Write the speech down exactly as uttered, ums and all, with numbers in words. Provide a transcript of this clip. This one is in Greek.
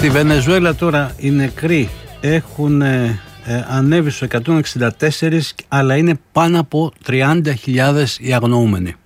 Στη Βενεζουέλα τώρα οι νεκροί έχουν ε, ε, ανέβει στους εκατόν εξήντα τέσσερα, αλλά είναι πάνω από τριάντα χιλιάδες οι αγνοούμενοι.